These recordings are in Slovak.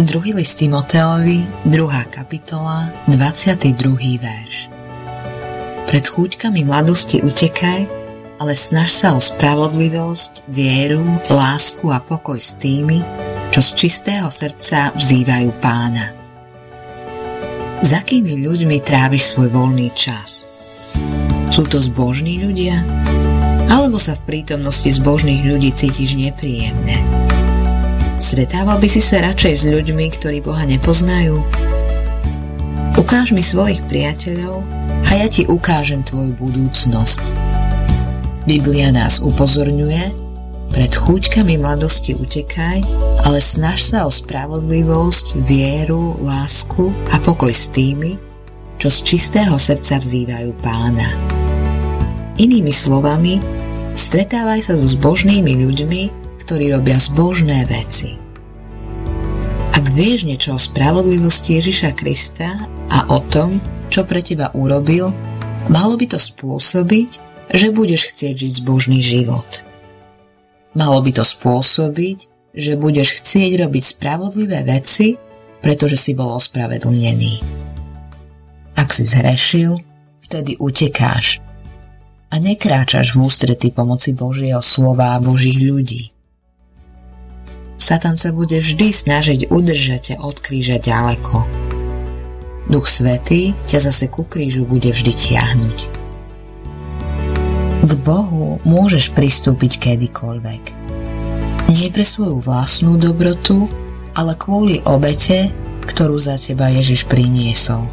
Druhý list Timoteovi, 2. kapitola, 22. verš. Pred chúťkami mladosti utekaj, ale snaž sa o spravodlivosť, vieru, lásku a pokoj s tými, čo z čistého srdca vzývajú Pána. S akými ľuďmi tráviš svoj voľný čas? Sú to zbožní ľudia? Alebo sa v prítomnosti zbožných ľudí cítiš nepríjemne? Stretával by si sa radšej s ľuďmi, ktorí Boha nepoznajú? Ukáž mi svojich priateľov a ja ti ukážem tvoju budúcnosť. Biblia nás upozorňuje: pred chúťkami mladosti utekaj, ale snaž sa o spravodlivosť, vieru, lásku a pokoj s tými, čo z čistého srdca vzývajú Pána. Inými slovami, stretávaj sa so zbožnými ľuďmi, ktorí robia zbožné veci. Ak vieš niečo o spravodlivosti Ježiša Krista a o tom, čo pre teba urobil, malo by to spôsobiť, že budeš chcieť žiť zbožný život. Malo by to spôsobiť, že budeš chcieť robiť spravodlivé veci, pretože si bol ospravedlnený. Ak si zhrešil, vtedy utekáš a nekráčaš v ústrety pomoci Božieho slova a Božích ľudí. Satan sa bude vždy snažiť udržať ťa od kríža ďaleko. Duch Svätý ťa zase ku krížu bude vždy tiahnuť. K Bohu môžeš pristúpiť kedykoľvek. Nie pre svoju vlastnú dobrotu, ale kvôli obete, ktorú za teba Ježiš priniesol.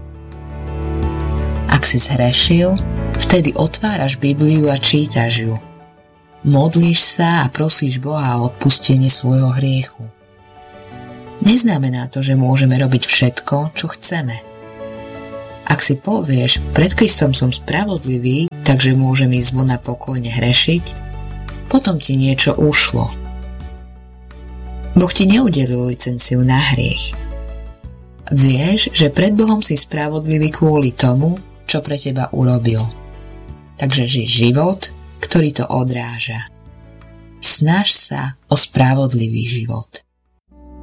Ak si zhrešil, vtedy otváraš Bibliu a čítaš ju. Modlíš sa a prosíš Boha o odpustenie svojho hriechu. Neznamená to, že môžeme robiť všetko, čo chceme. Ak si povieš, pred Kristom som spravodlivý, takže môžem ísť von a pokojne hrešiť, potom ti niečo ušlo. Boh ti neudelil licenciu na hriech. Vieš, že pred Bohom si spravodlivý kvôli tomu, čo pre teba urobil. Takže žij život, ktorý to odráža. Snaž sa o spravodlivý život.